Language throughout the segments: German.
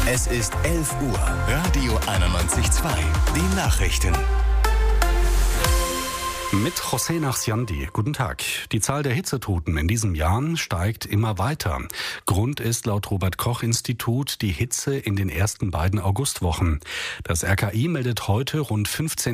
Es ist 11 Uhr. Radio 91.2. Die Nachrichten. Mit José Nachsiandi. Guten Tag. Die Zahl der Hitzetoten in diesem Jahr steigt immer weiter. Grund ist laut Robert-Koch-Institut die Hitze in den ersten beiden Augustwochen. Das RKI meldet heute rund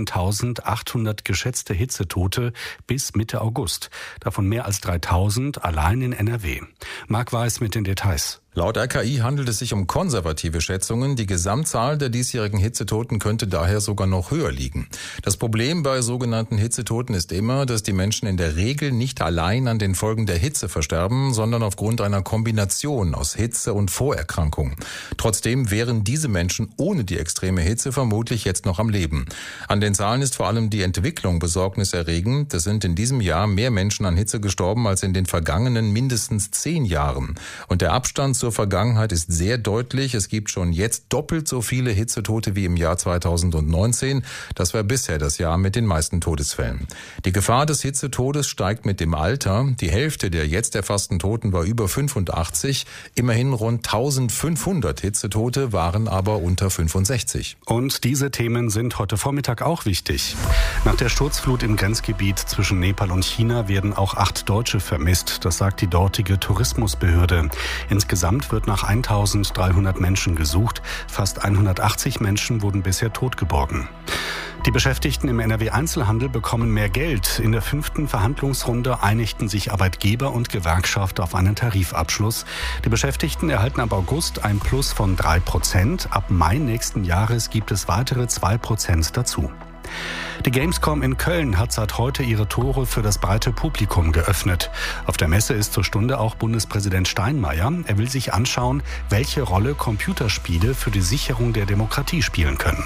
15.800 geschätzte Hitzetote bis Mitte August. Davon mehr als 3.000 allein in NRW. Marc Weiß mit den Details. Laut RKI handelt es sich um konservative Schätzungen. Die Gesamtzahl der diesjährigen Hitzetoten könnte daher sogar noch höher liegen. Das Problem bei sogenannten Hitzetoten ist immer, dass die Menschen in der Regel nicht allein an den Folgen der Hitze versterben, sondern aufgrund einer Kombination aus Hitze und Vorerkrankung. Trotzdem wären diese Menschen ohne die extreme Hitze vermutlich jetzt noch am Leben. An den Zahlen ist vor allem die Entwicklung besorgniserregend. Es sind in diesem Jahr mehr Menschen an Hitze gestorben als in den vergangenen mindestens 10 Jahren. Und der Abstand zur Vergangenheit ist sehr deutlich. Es gibt schon jetzt doppelt so viele Hitzetote wie im Jahr 2019. Das war bisher das Jahr mit den meisten Todesfällen. Die Gefahr des Hitzetodes steigt mit dem Alter. Die Hälfte der jetzt erfassten Toten war über 85. Immerhin rund 1500 Hitzetote waren aber unter 65. Und diese Themen sind heute Vormittag auch wichtig. Nach der Sturzflut im Grenzgebiet zwischen Nepal und China werden auch 8 Deutsche vermisst. Das sagt die dortige Tourismusbehörde. Insgesamt wird nach 1.300 Menschen gesucht. Fast 180 Menschen wurden bisher totgeborgen. Die Beschäftigten im NRW-Einzelhandel bekommen mehr Geld. In der 5. Verhandlungsrunde einigten sich Arbeitgeber und Gewerkschaft auf einen Tarifabschluss. Die Beschäftigten erhalten ab August ein Plus von 3%. Ab Mai nächsten Jahres gibt es weitere 2% dazu. Die Gamescom in Köln hat seit heute ihre Tore für das breite Publikum geöffnet. Auf der Messe ist zur Stunde auch Bundespräsident Steinmeier. Er will sich anschauen, welche Rolle Computerspiele für die Sicherung der Demokratie spielen können.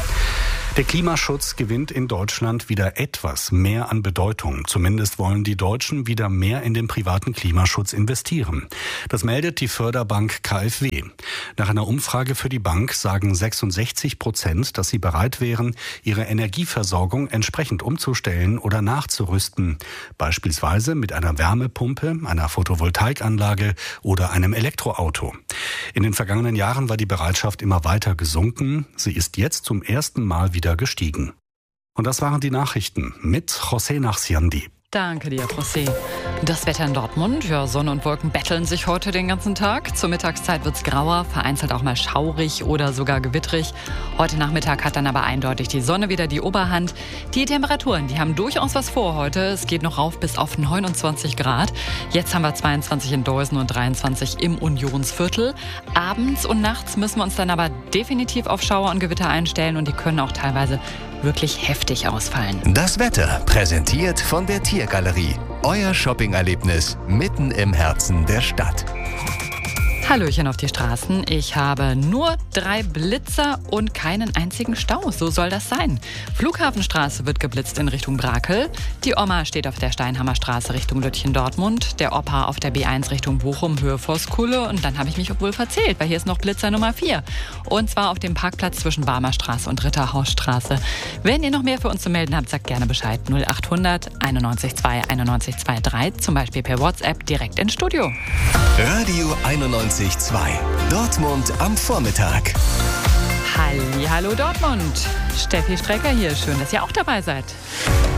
Der Klimaschutz gewinnt in Deutschland wieder etwas mehr an Bedeutung. Zumindest wollen die Deutschen wieder mehr in den privaten Klimaschutz investieren. Das meldet die Förderbank KfW. Nach einer Umfrage für die Bank sagen 66%, dass sie bereit wären, ihre Energieversorgung entsprechend umzustellen oder nachzurüsten. Beispielsweise mit einer Wärmepumpe, einer Photovoltaikanlage oder einem Elektroauto. In den vergangenen Jahren war die Bereitschaft immer weiter gesunken. Sie ist jetzt zum ersten Mal wieder gestiegen. Und das waren die Nachrichten mit José Nachsiandi. Danke dir, José. Das Wetter in Dortmund, ja, Sonne und Wolken betteln sich heute den ganzen Tag. Zur Mittagszeit wird's grauer, vereinzelt auch mal schaurig oder sogar gewittrig. Heute Nachmittag hat dann aber eindeutig die Sonne wieder die Oberhand. Die Temperaturen, die haben durchaus was vor heute. Es geht noch rauf bis auf 29 Grad. Jetzt haben wir 22 in Deusen und 23 im Unionsviertel. Abends und nachts müssen wir uns dann aber definitiv auf Schauer und Gewitter einstellen und die können auch teilweise wirklich heftig ausfallen. Das Wetter präsentiert von der Tiergalerie. Euer Shopping-Erlebnis mitten im Herzen der Stadt. Hallöchen auf die Straßen. Ich habe nur 3 Blitzer und keinen einzigen Stau. So soll das sein. Flughafenstraße wird geblitzt in Richtung Brakel. Die Oma steht auf der Steinhammerstraße Richtung Lütchen-Dortmund. Der Opa auf der B1 Richtung Bochum, Höhe Voskuhle. Und dann habe ich mich wohl verzählt, weil hier ist noch Blitzer Nummer 4. Und zwar auf dem Parkplatz zwischen Barmerstraße und Ritterhausstraße. Wenn ihr noch mehr für uns zu melden habt, sagt gerne Bescheid. 0800 91 2 91 23, zum Beispiel per WhatsApp direkt ins Studio. Radio 91.2. Dortmund am Vormittag. Hallo Dortmund. Steffi Strecker hier. Schön, dass ihr auch dabei seid.